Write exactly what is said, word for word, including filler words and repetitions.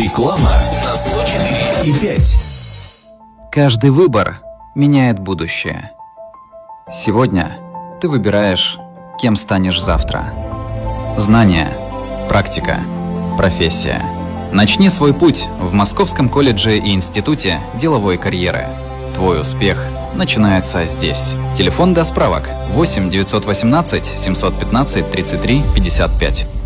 Реклама на сто четыре и пять. Каждый выбор меняет будущее. Сегодня ты выбираешь, кем станешь завтра. Знания, практика, профессия. Начни свой путь в Московском колледже и институте деловой карьеры. Твой успех начинается здесь. Телефон для справок восемь девятьсот восемнадцать семьсот пятнадцать тридцать три пятьдесят пять.